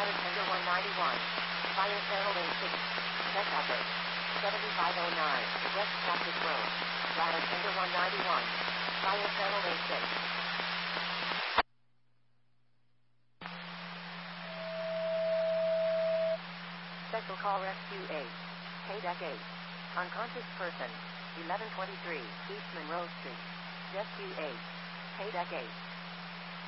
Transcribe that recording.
Ladder Tender 191. Fire Channel A6. Check operate. 7509. West Cactus Road. Ladder Tender 191. Fire Channel A6. Special call Rescue 8. Paydeck 8. Unconscious person. 1123 East Monroe Street. Rescue 8. Paydeck 8.